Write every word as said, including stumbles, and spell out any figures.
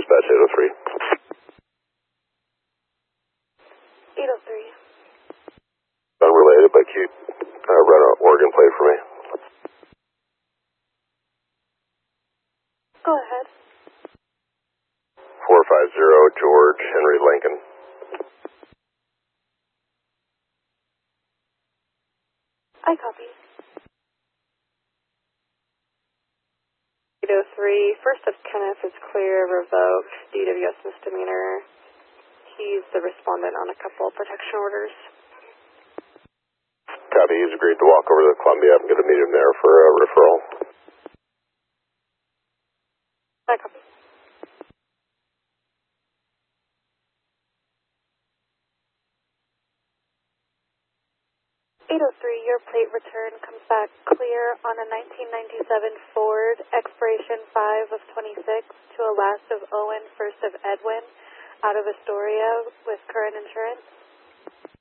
dispatch eight oh three. eight oh three. Unrelated, but keep uh, run an Oregon plate for me. Go ahead. four five zero George Henry Lincoln. I copy. eight oh three, first of Kenneth is clear, revoked, D W S misdemeanor. He's the respondent on a couple of protection orders. Copy, he's agreed to walk over to Columbia. I'm going to meet him there for a referral. I copy. eight oh three, your plate return comes back clear on a nineteen ninety-seven Ford, expiration five of twenty-six, to a last of Owen, first of Edwin, out of Astoria with current insurance.